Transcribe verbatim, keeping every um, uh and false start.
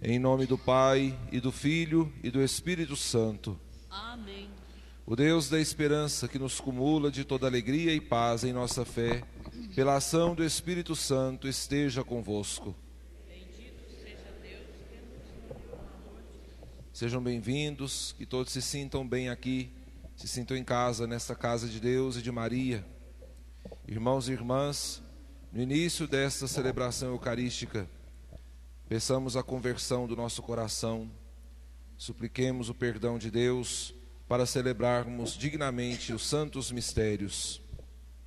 Em nome do Pai, e do Filho, e do Espírito Santo. Amém. O Deus da esperança, que nos cumula de toda alegria e paz em nossa fé, pela ação do Espírito Santo, esteja convosco. Bendito seja Deus que nos uniu no amor de Cristo. Sejam bem-vindos, que todos se sintam bem aqui, se sintam em casa, nesta casa de Deus e de Maria. Irmãos e irmãs, no início desta celebração eucarística, peçamos a conversão do nosso coração, supliquemos o perdão de Deus para celebrarmos dignamente os santos mistérios.